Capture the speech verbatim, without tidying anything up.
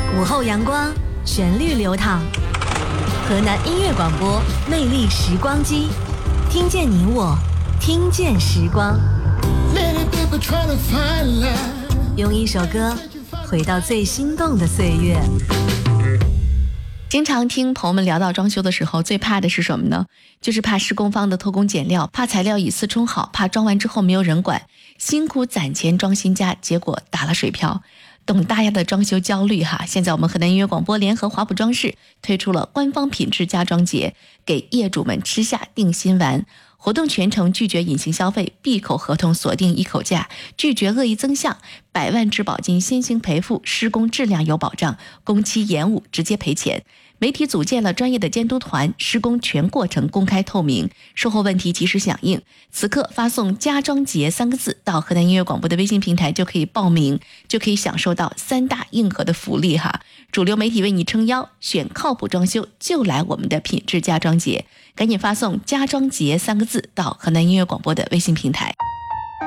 午后阳光，旋律流淌，河南音乐广播魅力时光机，听见你我，听见时光。用一首歌回到最心动的岁月。 经常听朋友们聊到装修的时候，最怕的是什么呢？就是怕施工方的偷工减料，怕材料以次充好，怕装完之后没有人管，辛苦攒钱装新家，结果打了水漂。懂大家的装修焦虑哈！现在我们河南音乐广播联合华普装饰推出了官方品质家装节，给业主们吃下定心丸。活动全程拒绝隐形消费，闭口合同锁定一口价，拒绝恶意增项，百万质保金先行赔付，施工质量有保障，工期延误直接赔钱。媒体组建了专业的监督团，施工全过程公开透明，售后问题及时响应。此刻发送家装节三个字到河南音乐广播的微信平台就可以报名，就可以享受到三大硬核的福利哈！主流媒体为你撑腰，选靠谱装修就来我们的品质家装节，赶紧发送家装节三个字到河南音乐广播的微信平台。